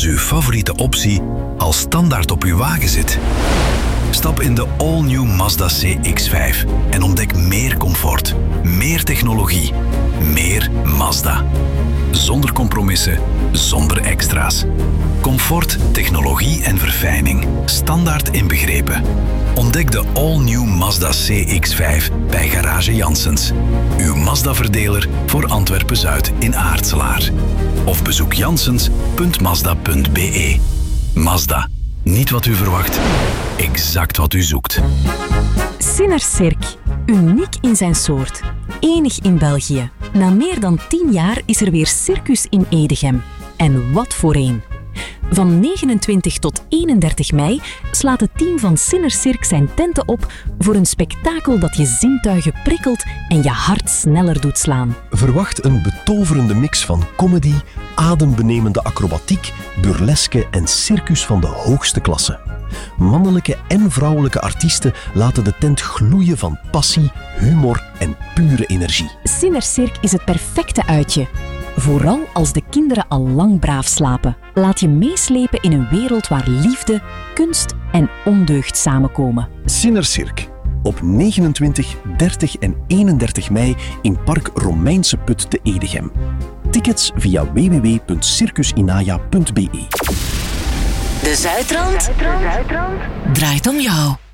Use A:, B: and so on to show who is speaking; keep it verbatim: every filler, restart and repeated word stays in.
A: uw favoriete optie al standaard op uw wagen zit? Stap in de all-new Mazda C X vijf en ontdek meer comfort, meer technologie, meer Mazda. Zonder compromissen, zonder extra's. Comfort, technologie en verfijning. Standaard inbegrepen. Ontdek de all-new Mazda C X vijf bij Garage Janssens. Uw Mazda-verdeler voor Antwerpen-Zuid in Aartselaar. Of bezoek janssens punt mazda punt b e. Mazda. Niet wat u verwacht, exact wat u zoekt.
B: Sinner-Cirque. Uniek in zijn soort. Enig in België. Na meer dan tien jaar is er weer circus in Edegem. En wat voor een. Van negenentwintig tot eenendertig mei slaat het team van Sinner-Cirque zijn tenten op voor een spektakel dat je zintuigen prikkelt en je hart sneller doet slaan.
C: Verwacht een betoverende mix van comedy, adembenemende acrobatiek, burleske en circus van de hoogste klasse. Mannelijke en vrouwelijke artiesten laten de tent gloeien van passie, humor en pure energie.
B: Sinner-Cirque is het perfecte uitje. Vooral als de kinderen al lang braaf slapen. Laat je meeslepen in een wereld waar liefde, kunst en ondeugd samenkomen.
C: Sinner-Cirque. Op negenentwintig, dertig en eenendertig mei in Park Romeinse Put te Edegem. Tickets via w w w punt circusinaya punt b e.
D: De Zuidrand draait om jou.